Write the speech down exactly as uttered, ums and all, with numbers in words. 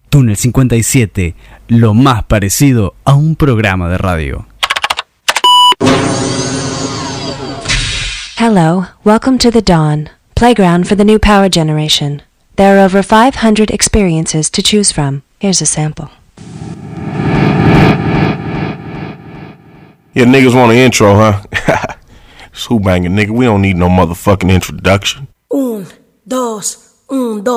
Túnel cincuenta y siete, lo más parecido a un programa de radio. Hello, welcome to the Dawn, playground for the new power generation. There are over five hundred experiences to choose from. Here's a sample. Yeah, niggas want an intro, huh? It's Who Bangin', nigga. We don't need no motherfucking introduction. Un, dos, un, dos.